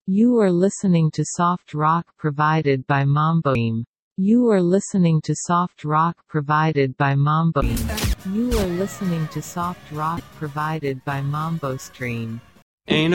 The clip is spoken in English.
You are listening to soft rock provided by Mambo Stream. You are listening to soft rock provided by Mambo Stream. You are listening to soft rock provided by Mambo Stream. Ain't